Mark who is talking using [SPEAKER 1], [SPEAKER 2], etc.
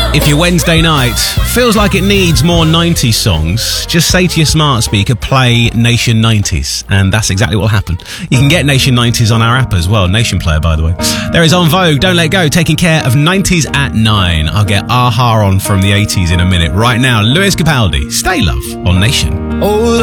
[SPEAKER 1] If your Wednesday night feels like it needs more 90s songs, just say to your smart speaker, play Nation 90s, and that's exactly what will happen. You can get Nation 90s on our app as well, Nation Player, by the way. There is En Vogue, Don't Let Go, taking care of 90s at 9. I'll get Aha on from the 80s in a minute. Right now, Lewis Capaldi, Stay Love on Nation.
[SPEAKER 2] Oh,